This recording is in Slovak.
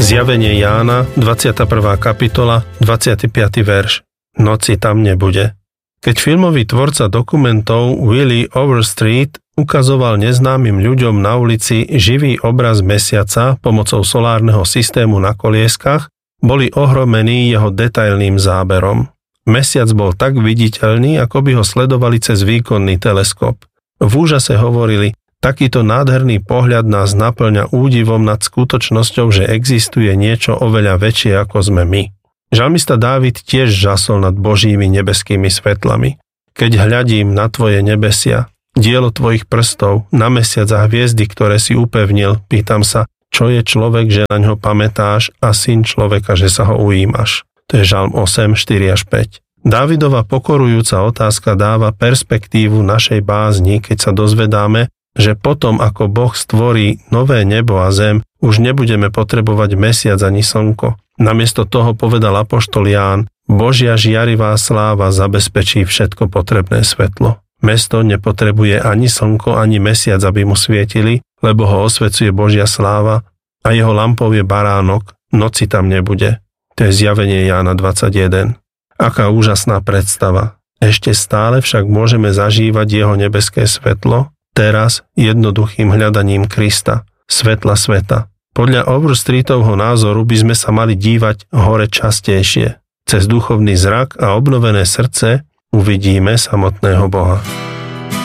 Zjavenie Jána, 21. kapitola, 25. verš. Noci tam nebude. Keď filmový tvorca dokumentov Willie Overstreet ukazoval neznámym ľuďom na ulici živý obraz mesiaca pomocou solárneho systému na kolieskach, boli ohromení jeho detailným záberom. Mesiac bol tak viditeľný, ako by ho sledovali cez výkonný teleskop. V úžase hovorili, takýto nádherný pohľad nás naplňa údivom nad skutočnosťou, že existuje niečo oveľa väčšie ako sme my. Žalmista Dávid tiež žasol nad Božími nebeskými svetlami. Keď hľadím na tvoje nebesia, dielo tvojich prstov, na mesiac a hviezdy, ktoré si upevnil, pýtam sa, čo je človek, že na ňo pamätáš, a syn človeka, že sa ho ujímaš. To je Žalm 8, 4 až 5. Dávidova pokorujúca otázka dáva perspektívu našej bázni, keď sa dozvedáme, že potom, ako Boh stvorí nové nebo a zem, už nebudeme potrebovať mesiac ani slnko. Namiesto toho povedal apoštol Ján, Božia žiarivá sláva zabezpečí všetko potrebné svetlo. Mesto nepotrebuje ani slnko, ani mesiac, aby mu svietili, lebo ho osvecuje Božia sláva a jeho lampou je baránok, noci tam nebude. To je Zjavenie Jána 21. Aká úžasná predstava. Ešte stále však môžeme zažívať jeho nebeské svetlo, teraz jednoduchým hľadaním Krista, svetla sveta. Podľa Overstreetovho názoru by sme sa mali dívať hore častejšie. Cez duchovný zrak a obnovené srdce uvidíme samotného Boha.